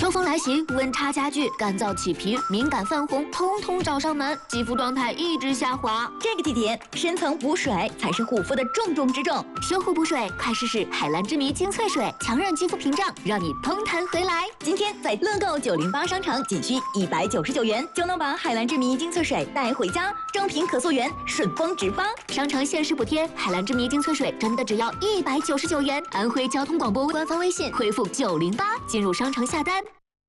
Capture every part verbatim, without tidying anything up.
热风来袭，温差加剧，干燥起皮、敏感泛红，通通找上门，肌肤状态一直下滑。 这个季节，深层补水才是护肤的重中之重。 深护补水，快试试海蓝之谜精粹水，强韧肌肤屏障，让你嘭弹回来。 今天在乐购九零八商城，仅需一百九十九元就能把海蓝之谜精粹水带回家，正品可溯源，顺丰直发。 商城限时补贴，海蓝之谜精粹水真的只要一百九十九元。安徽交通广播官方微信回复九零八进入商城下单。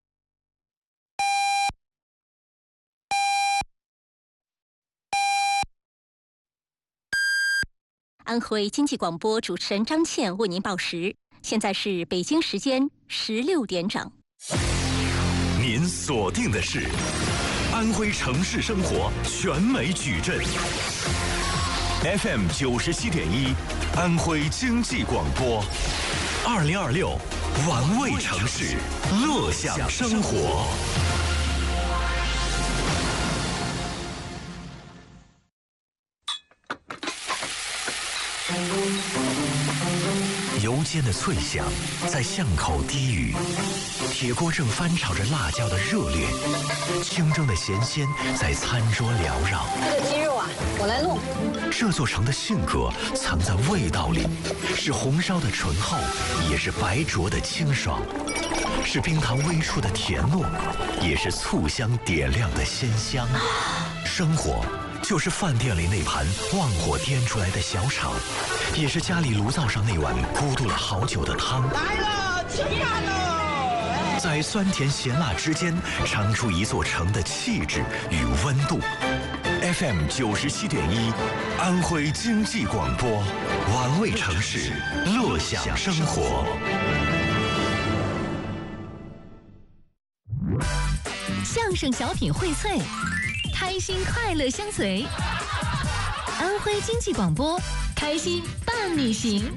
安徽经济广播主持人张倩为您报时，现在是北京时间十六点整。 您锁定的是安徽城市生活全美矩阵 ，F M 九十七点一，安徽经济广播，二零二六玩味城市，乐享生活。油煎的脆响在巷口低语，铁锅正翻炒着辣椒的热烈，清蒸的咸鲜在餐桌缭绕。 这个鸡肉啊，我来弄。 这座城的性格藏在味道里，是红烧的醇厚，也是白灼的清爽，是冰糖微出的甜糯，也是醋香点亮的鲜香。生活就是饭店里那盘旺火颠出来的小炒，也是家里炉灶上那碗咕嘟了好久的汤。 来了，吃饭喽！ 在酸甜咸辣之间，尝出一座城的气质与温度。F M 九十七点一，安徽经济广播，玩味城市，乐享生活。 相声小品荟萃，开心快乐相随。安徽经济广播，开心伴你行。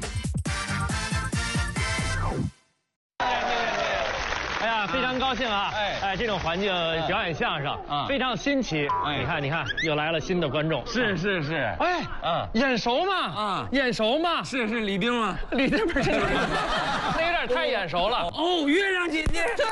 哎呀，非常高兴啊！哎哎，这种环境表演相声啊，非常新奇。哎，你看，你看，又来了新的观众。 是是是。 哎，嗯，眼熟吗？啊，眼熟吗？ 是是李冰吗？ 李冰不是，那有点太眼熟了。 哦，月亮姐姐。 对。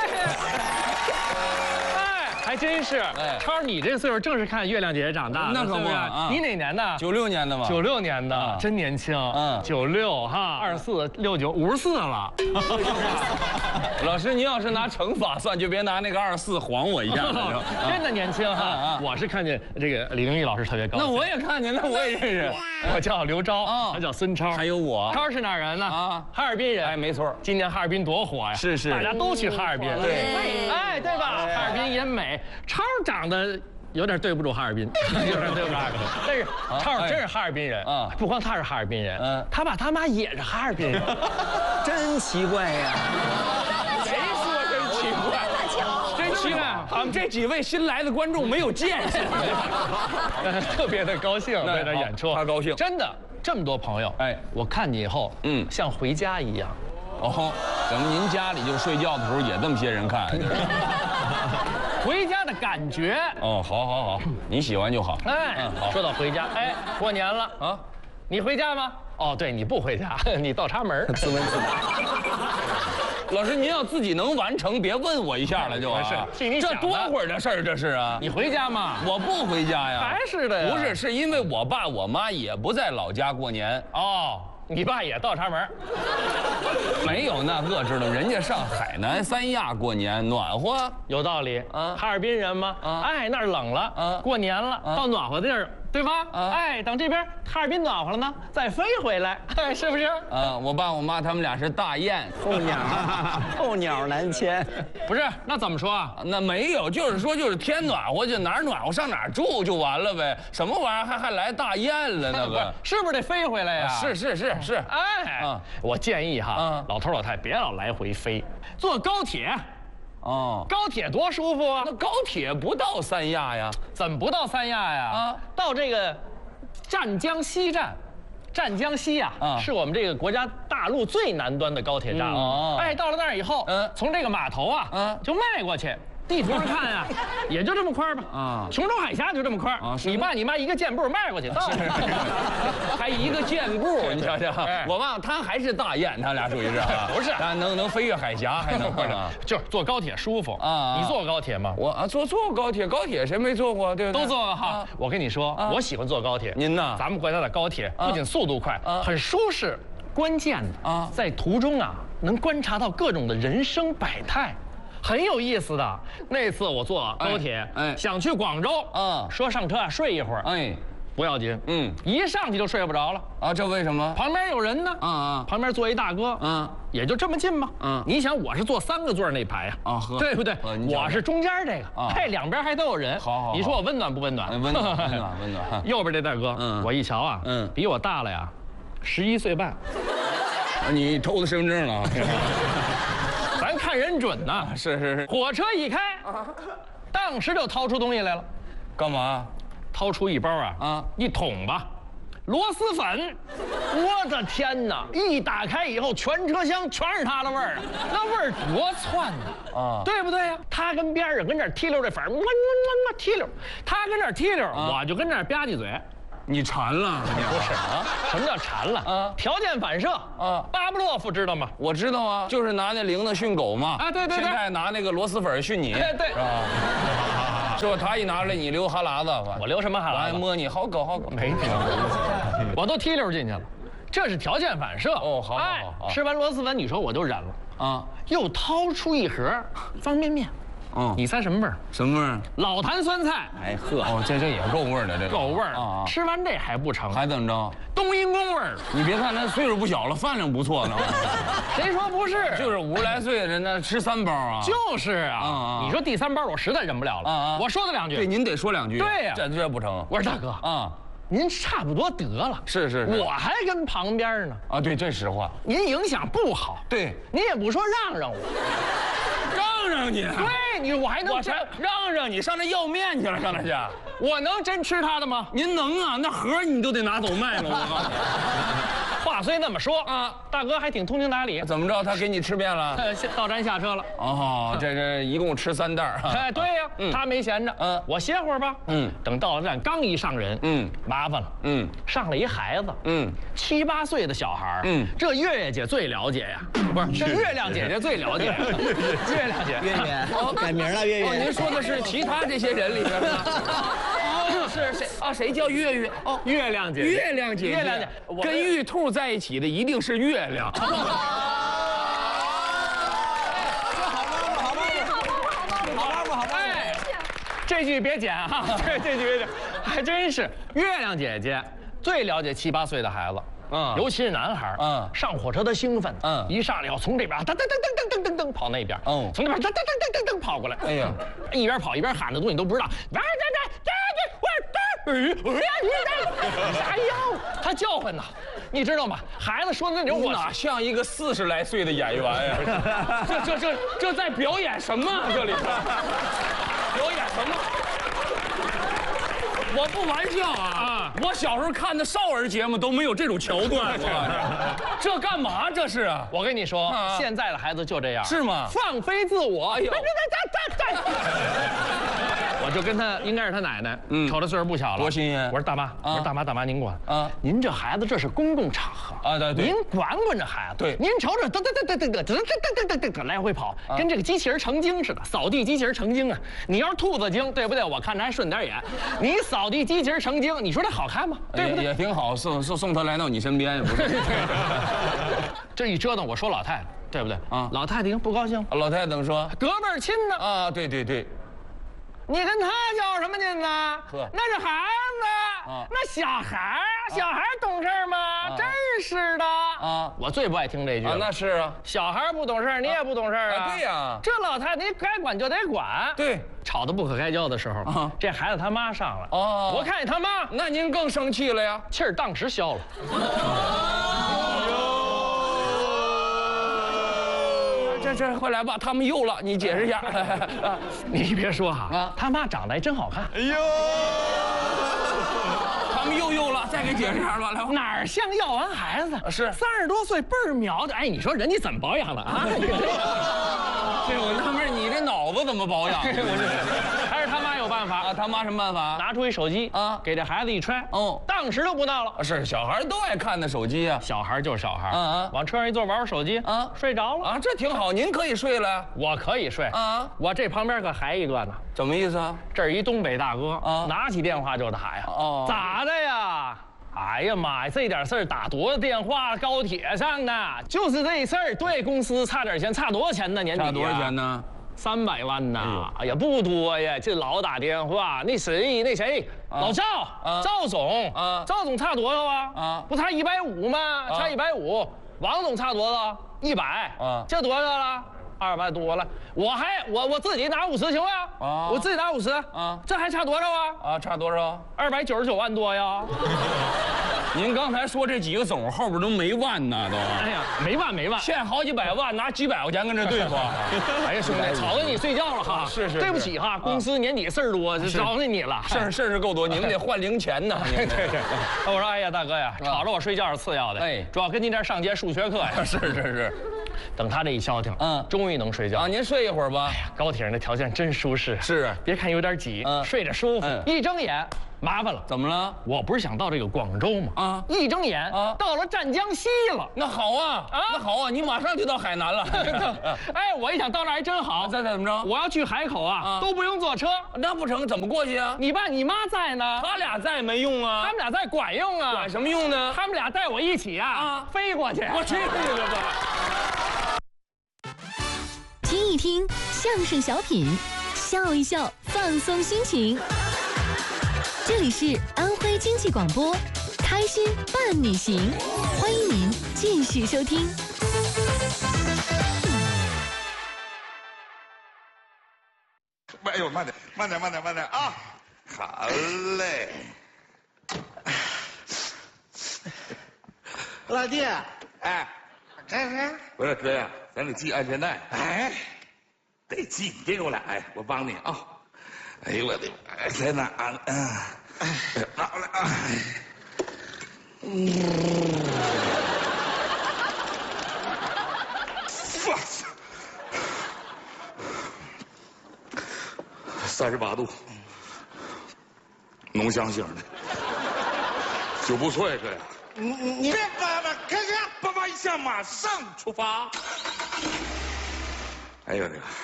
还真是，哎，超，你这岁数正是看月亮姐姐长大的， 那可不啊！ 你哪年的？ 九六年的吧？ 九六年的，真年轻。嗯，九六哈，二四六九五十四了。 老师，您要是拿乘法算，就别拿那个二四晃我一下了。 真的年轻哈！我是看见这个李玲玉老师特别高兴。 那我也看见，那我也认识。 我叫刘钊，他叫孙超， 还有我。 超是哪人呢？啊，哈尔滨人。 哎，没错。 今年哈尔滨多火呀！ 是是， 大家都去哈尔滨。 对， 哎，对吧？哈尔滨也美。超长得有点对不住哈尔滨，有点对不住哈尔滨。但是超真是哈尔滨人啊！不光他是哈尔滨人，嗯，他爸他妈也是哈尔滨人， 真奇怪呀！谁说真奇怪？真奇怪！俺们这几位新来的观众没有见识， 特别的高兴在这演出， 他高兴， 真的这么多朋友。哎，我看你以后，嗯，像回家一样。 哦，怎么您家里就睡觉的时候也这么些人看？ 回家的感觉哦，好，好，好，你喜欢就好。 哎，嗯，好。说到回家，哎，过年了啊，你回家吗？哦，对，你不回家，你倒插门， 自问自答。老师，您要自己能完成，别问我一下了就。 是，替你这多会儿的事儿，这是啊。 你回家吗？ 我不回家呀。 还是的呀。 不是，是因为我爸我妈也不在老家过年。 哦。你爸也倒插门？ 没有那个知道，人家上海南三亚过年，暖和。 有道理啊，哈尔滨人吗？啊，哎，那儿冷了啊，过年了，到暖和的地儿，对吧？啊，哎，等这边哈尔滨暖和了呢，再飞回来，哎，是不是？ 啊，我爸我妈他们俩是大雁， 候鸟，候鸟南迁。 不是，那怎么说啊？ 那没有，就是说就是天暖和，就哪儿暖和上哪儿住就完了呗。什么玩意儿还还来大雁了那个？ 是不是得飞回来呀？ 是是是是。 哎，嗯，我建议哈，嗯，老头老太别老来回飞，坐高铁。哦，高铁多舒服啊！ 那高铁不到三亚呀？ 怎么不到三亚呀？啊，到这个湛江西站。湛江西呀、啊，啊、是我们这个国家大陆最南端的高铁站。哦、嗯，哎，到了那儿以后，嗯，从这个码头啊，嗯，就迈过去， 地图上看呀，也就这么宽吧。 啊， 琼州海峡就这么宽。啊，你爸你妈一个箭步迈过去，到了。 还一个箭步，你瞧瞧，我爸他还是大雁，他俩属于是啊， 不是， 他能能飞越海峡，还能不是？ 就是坐高铁舒服啊。你坐过高铁吗？ 我啊，坐坐高铁，高铁谁没坐过？对不对？ 都坐过哈。我跟你说，我喜欢坐高铁。 您呢？ 咱们国家的高铁不仅速度快，很舒适，关键的啊，在途中啊，能观察到各种的人生百态。很有意思的。那次我坐高铁，哎，想去广州，啊，说上车啊睡一会儿，哎，不要紧，嗯，一上去就睡不着了啊，这为什么？ 旁边有人呢，啊啊，旁边坐一大哥，嗯，也就这么近嘛，嗯，你想我是坐三个座那排呀，啊，对不对？我是中间这个，啊，嘿，两边还都有人，好，好，你说我温暖不温暖？ 温暖，温暖，温暖。 右边这大哥，嗯，我一瞧啊，嗯，比我大了呀，十一岁半。 你偷的身份证了？ 咱看人准呐， 是是是。 火车一开，当时就掏出东西来了， 干嘛？ 掏出一包啊啊一桶吧，螺蛳粉。我的天哪！一打开以后，全车厢全是他的味儿啊，那味儿多窜呐啊，对不对呀？他跟边上跟这提溜这粉，么么么么提溜，他跟这提溜，我就跟这吧唧嘴。 你馋了？ 不是啊？什么叫馋了？啊，条件反射啊！巴甫洛夫知道吗？ 我知道啊，就是拿那铃铛训狗嘛。 啊，对对对。 现在拿那个螺蛳粉训你。 对对。是吧？ 是吧？他一拿出来，你流哈喇子。 我流什么哈喇子？ 我还摸你，好狗好狗。 没听。我都提溜进去了，这是条件反射。 哦，好好好。 吃完螺蛳粉，你说我就忍了啊。又掏出一盒方便面。嗯，你猜什么味儿？ 什么味儿？ 老坛酸菜。 哎呵，哦，这这也够味儿的，这够味儿啊！吃完这还不成， 还怎么着？ 冬阴功味儿。 你别看他岁数不小了，饭量不错呢。 谁说不是？ 就是五十来岁的人，那吃三包啊。 就是啊，你说第三包我实在忍不了了啊！我说他两句。 对，您得说两句。 对呀， 这这不成。 我说大哥啊，您差不多得了。 是是是， 我还跟旁边呢。 啊，对，这实话。 您影响不好。 对， 您也不说让让我。 让让你， 对你，我还能我才让让你上那要面去了，上那去， 我能真吃他的吗？ 您能啊，那盒你都得拿走卖了。我告诉你， 话虽那么说啊，大哥还挺通情达理。 怎么着？他给你吃遍了？ 到站下车了。 哦，这这一共吃三袋。 哎，对呀，他没闲着。嗯，我歇会儿吧。嗯，等到了站，刚一上人，嗯，麻烦了。嗯，上来一孩子。嗯，七八岁的小孩。嗯，这月月姐最了解呀。不是，这月亮姐姐最了解。月亮姐， 月月，改名了，月月。 哦，您说的是其他这些人里边吗？哦，是谁啊？谁叫月月？ 哦，月亮姐， 月亮姐，月亮姐，跟玉兔在一起的一定是月亮。 好妈妈，好妈妈，好妈妈，好妈妈。 哎，这句别剪哈，这这句别剪，还真是月亮姐姐最了解七八岁的孩子。嗯，尤其是男孩，嗯，上火车的兴奋，嗯，一上来要从这边噔噔噔噔噔噔噔噔跑那边，嗯，从那边噔噔噔噔噔噔跑过来，哎呀，一边跑一边喊的东西你都不知道，来来来来，我我我啥呀？他叫唤呐，你知道吗？孩子说的那种， 我哪像一个四十来岁的演员呀？这这这这在表演什么？这里表演什么？我不玩笑啊！啊，我小时候看的少儿节目都没有这种桥段。这干嘛？这是啊！ 我跟你说，啊、现在的孩子就这样， 是吗？ 放飞自我。哎呦！我就跟他，应该是他奶奶，嗯，瞅着岁数不小了， 多新鲜！ 我说大妈，啊、我说大妈，大妈您管啊！您这孩子这是公共场合啊，对对， 您管管这孩子。 对， 您瞅瞅，噔噔噔噔噔噔噔噔噔噔噔来回跑，跟这个机器人成精似的，扫地机器人成精啊！你要是兔子精，对不对？我看着还顺点眼。你扫地机器人成精，你说这好看吗？对不对？ 也挺好，送送送他来到你身边也不是。 这一折腾，我说老太太，对不对？啊，老太太已经不高兴。 老太太怎么说？ 隔辈儿亲呢？ 啊，对对对。 你跟他较什么劲呢？那是孩子，啊、那小孩儿，小孩懂事吗？啊、真是的啊！我最不爱听这句啊，那是啊， 小孩不懂事，你也不懂事啊？ 啊对呀、啊， 这老太太你该管就得管。 对， 吵得不可开交的时候，啊、这孩子他妈上了，哦，我看见他妈， 那您更生气了呀？ 气儿当时消了。 这这快来吧，他们又了，你解释一下。 你别说哈，啊，他妈长得还真好看。哎呦， 他们又又了，再给解释一下吧，来吧。 哪儿像要完孩子？ 是三十多岁倍儿苗的。哎，你说人家怎么保养的啊？ 这我纳闷，你这脑子怎怎么保养？ 还是他妈有办法啊？他妈什么办法？ 拿出一手机啊，给这孩子一揣，哦，当时就不闹了。 是小孩都爱看那手机啊， 小孩就是小孩， 嗯嗯， 往车上一坐，玩玩手机啊，睡着了啊，这挺好。您可以睡了， 我可以睡啊，我这旁边可还一个呢。 什么意思啊？ 这儿一东北大哥啊，拿起电话就打呀。哦，咋的呀？哎呀妈呀，这点事儿打多少电话？高铁上呢，就是这事儿。对公司差点钱，差多少钱呢？年底、啊、 差多少钱呢？ 三百万呐！哎呀，不多呀，这老打电话。那谁，那谁，啊、老赵，啊、赵总，啊、赵总差多少啊？啊，不差一百五吗？啊、差一百五。王总差多少？一百。啊，这多少了？二百多了。我还我我自己拿五十行不行？啊，我自己拿五十。啊，这还差多少啊？ 啊，差多少？ 二百九十九万多呀。 您刚才说这几个总后边都没万呢，都。 哎呀，没万没万， 欠好几百万，拿几百块钱跟这对付。 哎呀，兄弟，吵得你睡觉了哈。 是是， 对不起哈，公司年底事儿多，招着你了。 事儿事儿是够多，你们得换零钱呢。 对对对。我说，哎呀，大哥呀，吵着我睡觉是次要的，哎，主要跟您这上节数学课呀。 是是是。 等他这一消停，嗯，终于能睡觉啊。您睡一会儿吧。 哎呀，高铁上的条件真舒适。 是， 别看有点挤，嗯，睡着舒服。一睁眼。麻烦了， 怎么了？ 我不是想到这个广州吗？啊，一睁眼啊，到了湛江西了。 那好啊，啊，那好啊，你马上就到海南了。 哎，我一想到那儿还真好。 再怎么着？ 我要去海口啊，啊都不用坐车。 那不成，怎么过去啊？ 你爸你妈在呢， 他俩在没用啊。 他们俩在管用啊。 管什么用呢？ 他们俩带我一起啊，啊飞过去。 我去你的吧！听一听相声小品，笑一笑，放松心情。这里是安徽经济广播，开心伴你行，欢迎您继续收听。 哎呦，慢点，慢点，慢点，慢点啊！好嘞。 老弟， 哎， 干啥？ 不是哥呀，咱得系安全带。哎，得系，你别给我俩，哎，我帮你啊。哎呦我的妈！在哪啊？嗯，好了啊。嗯。哇塞！三十八度，浓香型的，酒不错呀，哥呀。 你你别叭叭，开始！ 叭叭一下，马上出发。哎呦我的妈！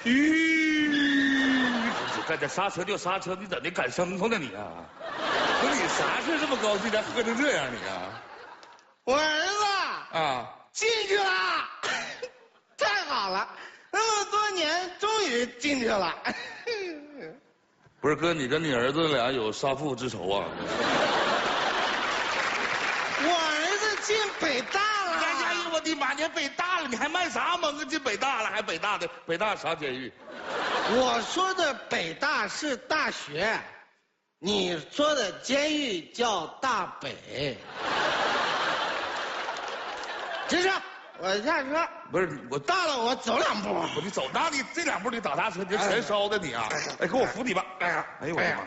吁！干点刹车就刹车，你怎的赶生头呢你啊？不是你啥事这么高兴，咱喝成这样你啊？ 我儿子啊进去了，太好了，那么多年终于进去了。 不是哥，你跟你儿子俩有杀父之仇啊？ 我儿子进北大了。 哎呀，我的妈！你北大了，你还卖啥萌啊？进北大了，还北大的北大啥监狱？ 我说的北大是大学，你说的监狱叫大北。停车，我下车。 不是我到了，我走两步。 我你走，那你这两步你打大车，你这全烧的你啊！哎，给我扶你吧！哎呀，哎呦我的妈呀！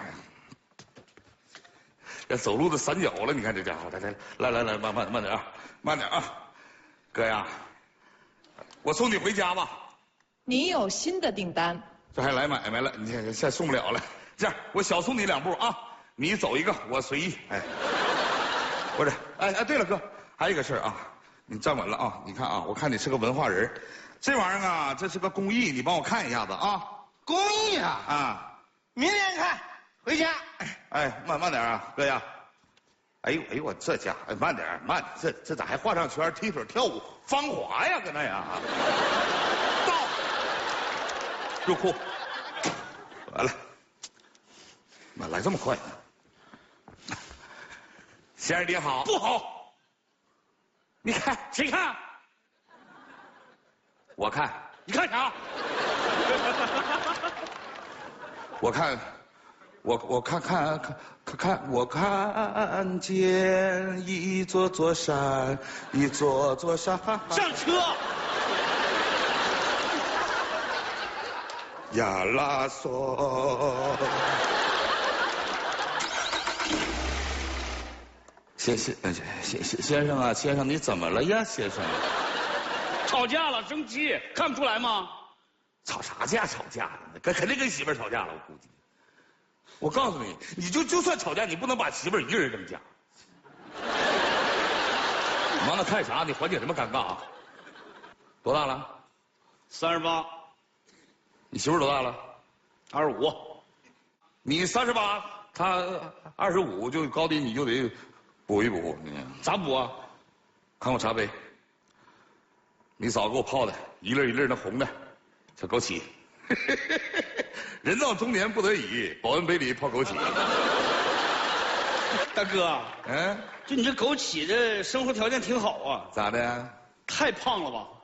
这走路都散脚了，你看这家伙，来来来来来，慢慢慢点啊，慢点啊，哥呀，我送你回家吧。 你有新的订单？ 这还来买卖了，你看现在送不了了。这样，我小送你两步啊，你走一个，我随意。哎，不是，哎哎，对了，哥，还有一个事儿啊，你站稳了啊！你看啊，我看你是个文化人，这玩意儿啊，这是个公益，你帮我看一下子啊。 公益啊？啊，明天看，回家。 哎，慢慢点啊，哥呀！哎呦哎呦，我这家伙慢点慢点，这这咋还画上圈、踢腿、跳舞、芳华呀？搁那呀？到，入库，完了，妈来这么快呢？先生你好，不好。你看谁看？我看，你看啥？我看。我我看看看看看，我看见一座座山，一座座山。 上车。 呀啦嗦。先先先先先生啊，先生你怎么了呀，先生？ 吵架了，生气，看不出来吗？ 吵啥架？吵架呢？跟肯定跟媳妇儿吵架了，我估计。我告诉你，你就就算吵架，你不能把媳妇儿一个人扔家。你忙着看啥？你缓解什么尴尬啊？多大了？ 三十八。 你媳妇儿多大了？ 二十五。 你三十八，她二十五，就高低你就得补一补。 咋补啊？ 看我茶杯。你嫂给我泡的，一粒一粒那红的，小枸杞。人到中年不得已，保温杯里泡枸杞。 大哥， 嗯， 就你这枸杞，这生活条件挺好啊。 咋的？ 太胖了吧？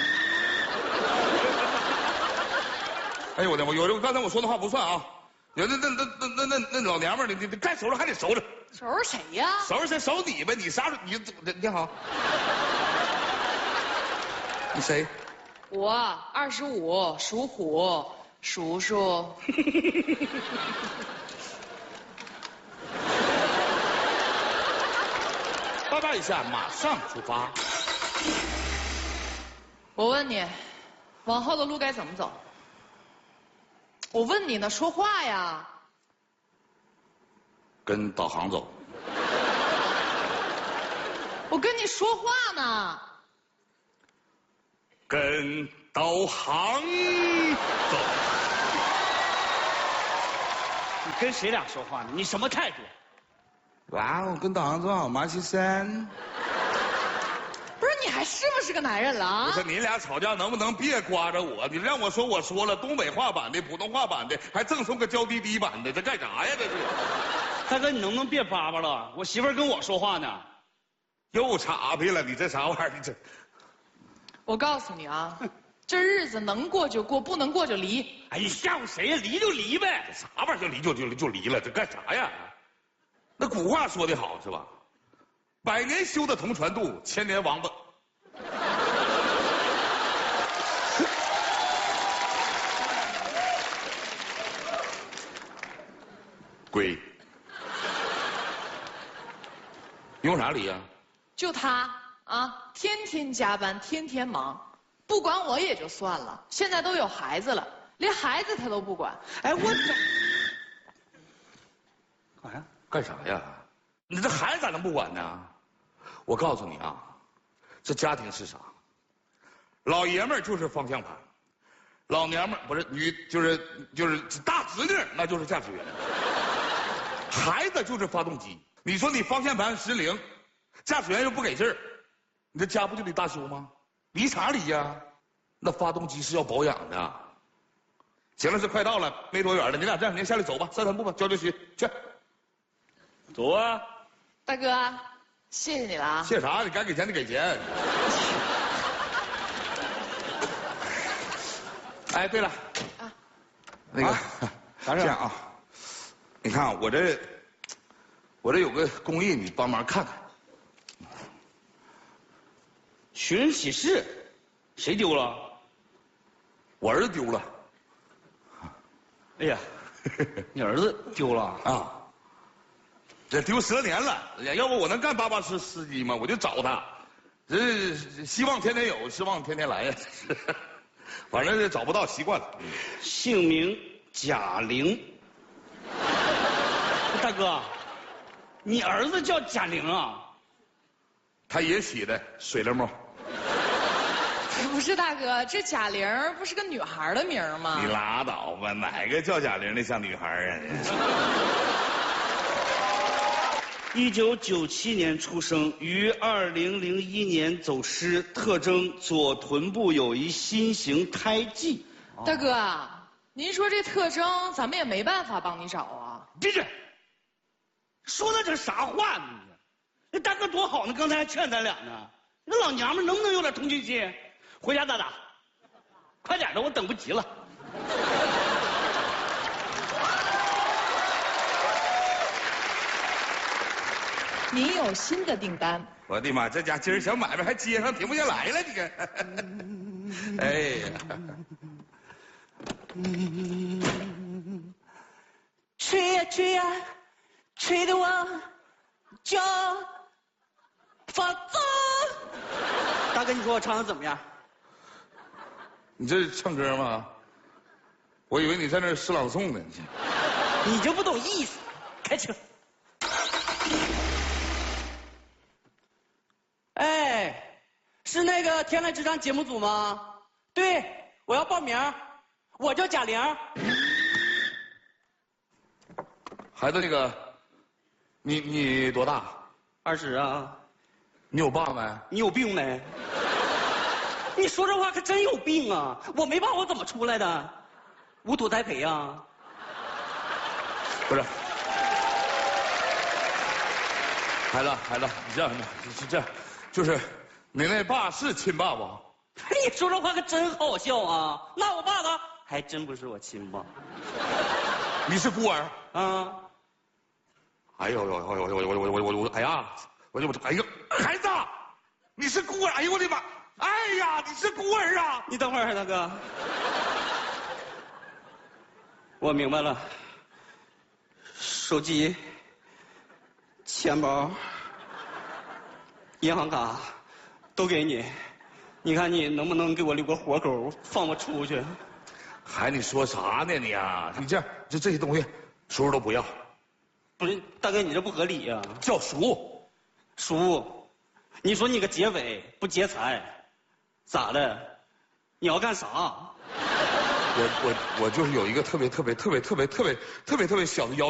哎呦我的，我有的刚才我说的话不算啊。有那那那那那那那老娘们儿，你你该收拾还得收拾。 收拾谁呀？ 收拾谁？收你呗！你啥时候？你你好。你谁？ 我二十五，属虎，叔叔。 八八一下，马上出发。 我问你，往后的路该怎么走？我问你呢，说话呀！ 跟导航走。 我跟你说话呢。 跟导航走。 你跟谁俩说话呢？你什么态度？ 哇，我跟导航走好吗，先生？ 不是，你还是不是个男人了啊？ 不是，你俩吵架能不能别刮着我？你让我说我说了，东北话版的、普通话版的，还赠送个娇滴滴版的，这干啥呀？这是。 大哥，你能不能别叭叭了？我媳妇儿跟我说话呢。 又岔劈了，你这啥玩意儿？你这。 我告诉你啊，这日子能过就过，不能过就离。 哎，你吓唬谁呀？离就离呗。 啥玩意儿？就离就就就离了，这干啥呀？那古话说得好是吧？百年修得同船渡，千年王八。归。用啥离呀？ 就他啊，天天加班，天天忙，不管我也就算了，现在都有孩子了，连孩子他都不管。哎，我这干啥呀？干啥呀？你这孩子咋能不管呢？我告诉你啊，这家庭是啥？老爷们儿就是方向盘，老娘们儿不是女就是就是大侄女，那就是驾驶员，孩子就是发动机。你说你方向盘失灵，驾驶员又不给劲儿，你这家不就得大修吗？离啥离呀？那发动机是要保养的。行了，这快到了，没多远了，你俩这样，你下来走吧，散散步吧，交交心去。 走啊！ 大哥，谢谢你了啊！ 谢啥？你该给钱得给钱。哎，对了，啊，那个， 啥事？ 这样啊，你看啊，我这，我这有个公益，你帮忙看看。 寻人启事，谁丢了？ 我儿子丢了。 哎呀，你儿子丢了啊？这丢十年了，要不我能干巴巴司司机吗？我就找他，这希望天天有，失望天天来呀。反正是找不到，习惯了。 姓名贾玲。大哥，你儿子叫贾玲啊？ 他爷起的，水灵猫。 不是大哥，这贾玲不是个女孩的名吗？ 你拉倒吧，哪个叫贾玲的像女孩啊？ 一九九七年出生，于二零零一年走失，特征左臀部有一心形胎记。 大哥，您说这特征，咱们也没办法帮你找啊。 闭嘴！说的这啥话呢？那大哥多好呢，刚才还劝咱俩呢。那老娘们能不能有点同情心？回家打打，快点的，我等不及了。 你有新的订单。 我的妈，这家今儿小买卖还接上，停不下来了，你看。哎呀， 吹呀吹呀，吹得我脚发紫。 大哥，你说我唱的怎么样？ 你这是唱歌吗？ 我以为你在那儿诗朗诵呢。 你就不懂意思。开车。哎，是那个《天籁之战》节目组吗？对，我要报名。我叫贾玲。 孩子，那个，你你多大？ 二十啊。 你有爸没？ 你有病没？你说这话可真有病啊！我没爸，我怎么出来的？无土栽培呀、啊？ 不是。孩子，孩子，你这样的，是这样，就是你那爸是亲爸不？ 你说这话可真好笑啊！那我爸呢？还真不是我亲爸。 你是孤儿啊？ 哎呦呦呦呦呦呦呦呦呦！哎呀，我就我哎呦，孩子，你是孤儿？哎呦我的妈！哎呀，你是孤儿啊！ 你等会儿，大哥。我明白了。手机、钱包、银行卡都给你，你看你能不能给我留个活口，放我出去？ 孩子，你说啥呢你啊？你这样，就这些东西，叔叔都不要。 不是，大哥，你这不合理呀、啊！ 叫叔， 叔，你说你个劫匪不劫财，咋的？你要干啥？ 我我我就是有一个特别特别特别特别特别特别特别小的要求。